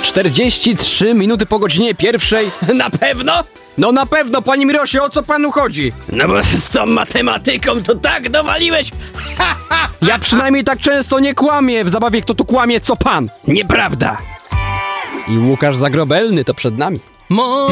43 minuty po godzinie 1:00. Na pewno? No na pewno, panie Mirosie, o co panu chodzi? No bo z tą matematyką to tak dowaliłeś. Ja przynajmniej tak często nie kłamię. W zabawie kto tu kłamie, co pan? Nieprawda. I Łukasz Zagrobelny to przed nami.